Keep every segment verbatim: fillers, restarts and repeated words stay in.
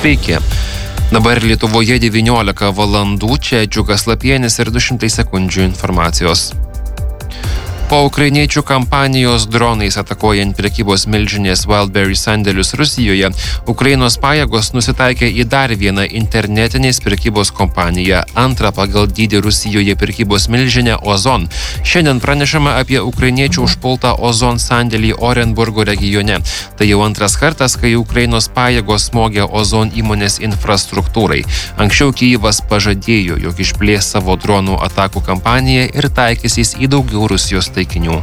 Sveiki. Dabar Lietuvoje devyniolika valandų, čia Džiugas Lapienis ir du šimtai sekundžių informacijos. Po ukrainiečių kampanijos dronais atakuojant prekybos milžinės Wildberries sandėlius Rusijoje, Ukrainos pajėgos nusitaikė į dar vieną internetinės prekybos kompaniją, antrą pagal dydį Rusijoje prekybos milžinę Ozon. Šiandien pranešama apie ukrainiečių užpultą Ozon sandėlį Orenburgo regione. Tai jau antras kartas, kai Ukrainos pajėgos smogė Ozon įmonės infrastruktūrai. Anksčiau Kijevas pažadėjo, jog išplės savo dronų atakų kampaniją ir taikysys į daugiau Rusijos taikinių.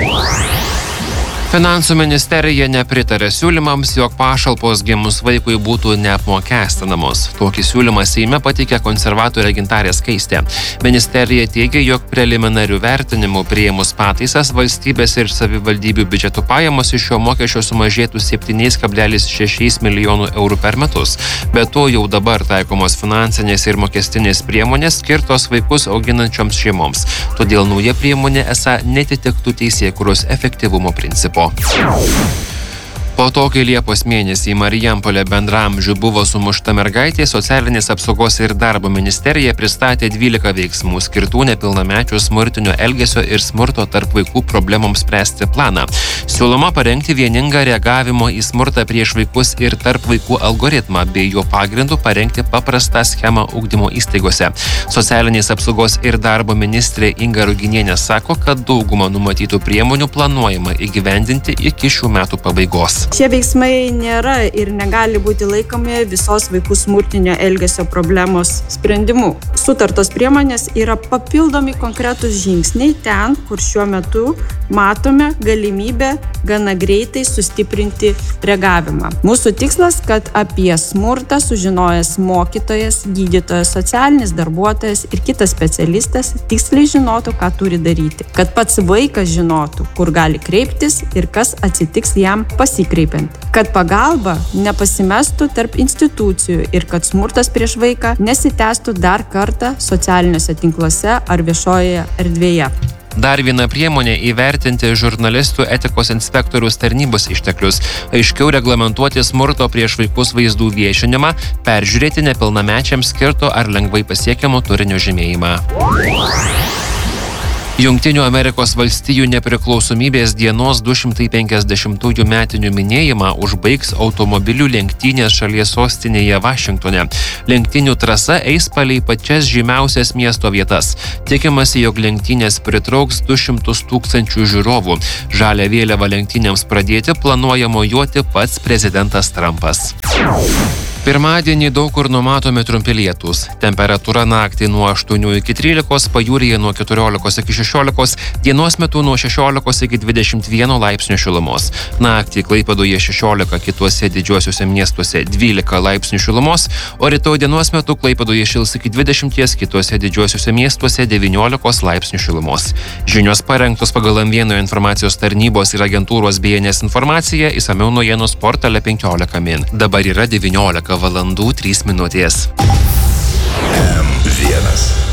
Finansų ministerija nepritarė siūlymams, jog pašalpos gimus vaikui būtų neapmokestinamos. Tokį siūlymą Seime pateikė konservatorė Gintarė Skaistė. Ministerija teigia, jog preliminarių vertinimų priėmus pataisas valstybės ir savivaldybių biudžetų pajamos iš šio mokesčio sumažėtų septyni kablelis šeši milijonų eurų per metus. Be to jau dabar taikomos finansinės ir mokestinės priemonės skirtos vaikus auginančioms šeimoms. Todėl nauja priemonė esą netitiktų teisėkūros efektyvumo principo. Po to, kai Liepos mėnesį Marijampolė bendramžių buvo sumušta mergaitė, Socialinės apsaugos ir darbo ministerija pristatė dvylika veiksmų skirtų nepilnamečių smurtinio elgesio ir smurto tarp vaikų problemoms spręsti planą. Siūloma parengti vieningą reagavimo į smurtą prieš vaikus ir tarp vaikų algoritmą, bei jo pagrindų parengti paprastą schemą ugdymo įstaigose. Socialinės apsaugos ir darbo ministrė Inga Ruginienė sako, kad daugumą numatytų priemonių planuojama įgyvendinti iki šių metų pabaigos. Šie veiksmai nėra ir negali būti laikomi visos vaikų smurtinio elgesio problemos sprendimu. Sutartos priemonės yra papildomi konkretūs žingsniai ten, kur šiuo metu matome galimybę gana greitai sustiprinti reagavimą. Mūsų tikslas, kad apie smurtą sužinojęs mokytojas, gydytojas, socialinis darbuotojas ir kitas specialistas tiksliai žinotų, ką turi daryti. Kad pats vaikas žinotų, kur gali kreiptis ir kas atsitiks jam pasikreipiant. Kad pagalba nepasimestų tarp institucijų ir kad smurtas prieš vaiką nesitęstų dar kartą socialiniuose tinkluose ar viešojoje erdvėje. Dar viena priemonė įvertinti žurnalistų etikos inspektoriaus tarnybos išteklius, aiškiau reglamentuoti smurto prieš vaikus vaizdų viešinimą, peržiūrėti nepilnamečiams skirto ar lengvai pasiekiamo turinio žymėjimą. Jungtinių Amerikos valstijų nepriklausomybės dienos du šimtai penkiasdešimtųjų metinių minėjimą užbaigs automobilių lenktynės šalies sostinėje Vašingtone. Lenktynių trasa eis palei pačias žymiausias miesto vietas. Tikimasi, jog lenktynės pritrauks du šimtus tūkstančių žiūrovų. Žalią vėliavą lenktynėms pradėti planuoja mojuoti pats prezidentas Trumpas. Pirmadienį daug kur numatomi trumpi lietūs. Temperatūra naktį nuo aštuonių iki trylikos, pajūryje nuo keturiolikos iki šešiolikos, dienos metu nuo šešiolikos iki dvidešimt vieno laipsnių šilumos. Naktį Klaipėdoje šešiolika, kituose didžiuosiuose miestuose dvylika laipsnių šilumos, o rytoj dienos metu Klaipėdoje šils iki dvidešimties, kituose didžiuosiuose miestuose devyniolikos laipsnių šilumos. Žinios parengtos pagal M vieno informacijos tarnybos ir agentūros B N S informaciją, išsamiau naujienos portale penkiolika min. Dabar yra devyniolika valandų trys minutės. M vienas.